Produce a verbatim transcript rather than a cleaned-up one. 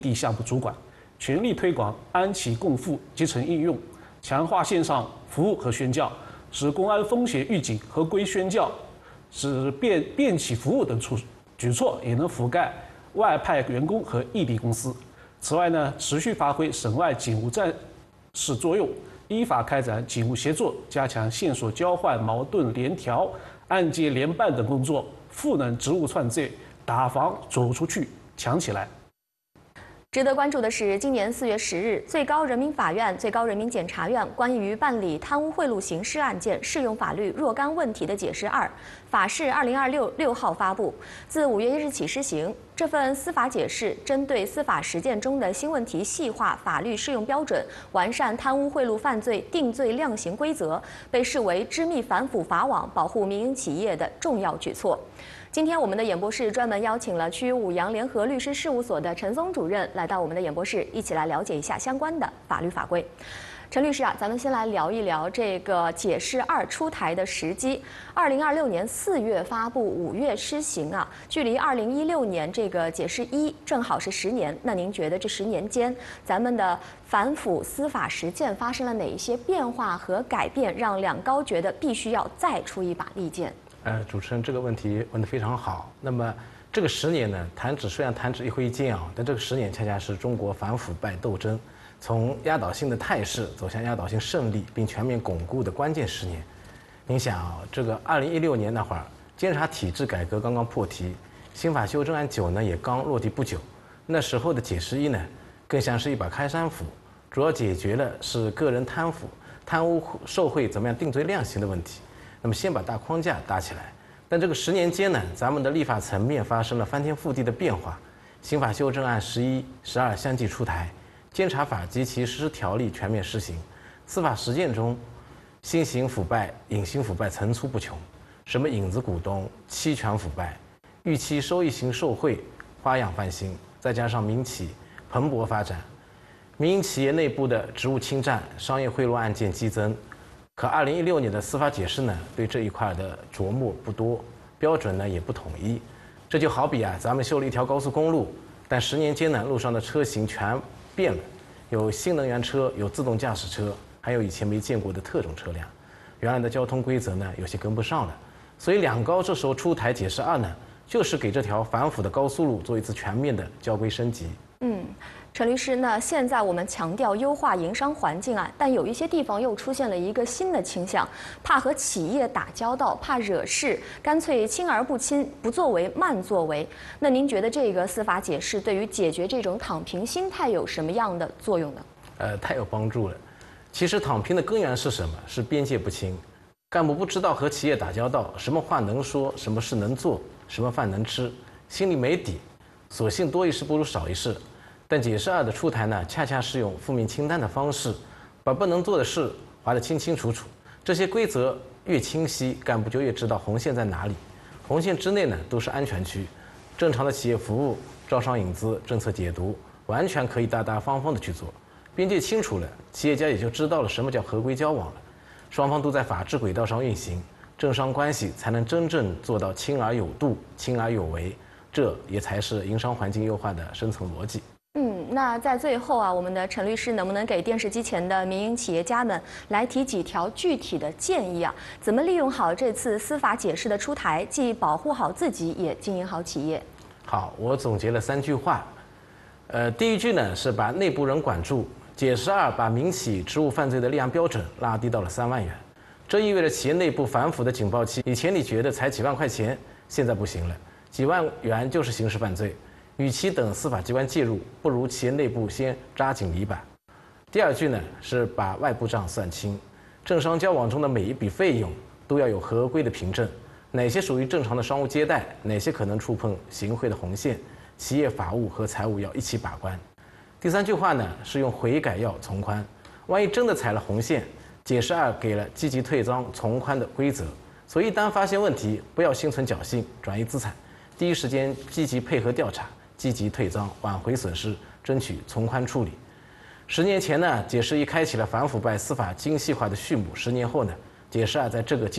地项目主管，全力推广安企共付集成应用，强化线上服务和宣教，使公安风险预警、合规宣教、使便便企服务等处举措也能覆盖外派员工和异地公司。此外呢，持续发挥省外警务战士作用，依法开展警务协作，加强线索交换、矛盾联调、案件联办等工作，赋能职务犯罪，打防走出去、强起来。 值得关注的是，今年四月十日，最高人民法院、最高人民检察院关于办理贪污贿赂刑事案件适用法律若干问题的解释二（法释二零二六六号）发布，自五月一日起施行。这份司法解释针对司法实践中的新问题细化法律适用标准，完善贪污贿赂犯罪定罪量刑规则，被视为织密反腐法网、保护民营企业的重要举措。今天我们的演播室专门邀请了区五羊联合律师事务所的陈松主任来到我们的演播室，一起来了解一下相关的法律法规。陈律师啊，咱们先来聊一聊这个解释二出台的时机。二零二六年四月发布，五月施行啊，距离二零一六年这个解释一正好是十年。那您觉得这十年间，咱们的反腐司法实践发生了哪一些变化和改变，让两高觉得必须要再出一把利剑？ 呃，主持人这个问题问得非常好。那么这个十年呢，弹指虽然弹指一挥间啊，但这个十年恰恰是中国反腐败斗争从压倒性的态势走向压倒性胜利并全面巩固的关键十年。您想啊，这个二零一六年那会儿，监察体制改革刚刚破题，刑法修正案九呢也刚落地不久，那时候的解释一呢，更像是一把开山斧，主要解决了是个人贪腐、贪污受贿怎么样定罪量刑的问题。那么先把大框架搭起来，但这个十年间呢，咱们的立法层面发生了翻天覆地的变化。刑法修正案十一、十二相继出台，监察法及其实施条例全面施行，司法实践中，新型腐败、隐形腐败层出不穷，什么影子股东、期权腐败、预期收益型受贿花样翻新，再加上民企蓬勃发展，民营企业内部的职务侵占、商业贿赂案件激增。可二零一六年的司法解释呢，对这一块的琢磨不多，标准呢也不统一。这就好比啊，咱们修了一条高速公路，但十年间呢，路上的车型全变了，有新能源车，有自动驾驶车，还有以前没见过的特种车辆。原来的交通规则呢，有些跟不上了。所以两高这时候出台解释二呢，就是给这条反腐的高速路做一次全面的交规升级。 嗯。陈律师，那现在我们强调优化营商环境啊，但有一些地方又出现了一个新的倾向，怕和企业打交道，怕惹事，干脆轻而不轻，不作为，慢作为。那您觉得这个司法解释对于解决这种躺平心态有什么样的作用呢？ 呃，太有帮助了。其实躺平的根源是什么？是边界不清，干部不知道和企业打交道，什么话能说，什么事能做，什么饭能吃，心里没底，索性多一事不如少一事。但解释二的出台呢，恰恰是用负面清单的方式，把不能做的事划得清清楚楚。这些规则越清晰，干部就越知道红线在哪里。红线之内呢，都是安全区。正常的企业服务、招商引资、政策解读，完全可以大大方方的去做。边界清楚了，企业家也就知道了什么叫合规交往了。双方都在法治轨道上运行，政商关系才能真正做到轻而有度、轻而有为。这也才是营商环境优化的深层逻辑。 嗯，那在最后啊，我们的陈律师能不能给电视机前的民营企业家们来提几条具体的建议啊？怎么利用好这次司法解释的出台，既保护好自己，也经营好企业？ 好，我总结了三句话。呃，第一句呢是把内部人管住，解释二把民企职务犯罪的立案标准拉低到了三万元，这意味着企业内部反腐的警报器，以前你觉得才几万块钱，现在不行了，几万元就是刑事犯罪。与其等司法机关介入，不如企业内部先扎紧篱笆。第二句呢是把外部账算清，政商交往中的每一笔费用都要有合规的凭证，哪些属于正常的商务接待，哪些可能触碰行贿的红线，企业法务和财务要一起把关。第三句话呢是用悔改要从宽，万一真的踩了红线，解释二给了积极退赃从宽的规则，所以一旦发现问题，不要心存侥幸转移资产，第一时间积极配合调查，积极退赃，挽回损失，争取从宽处理。十年前呢，解释一开启了反腐败司法精细化的序幕；十年后呢，解释二在这个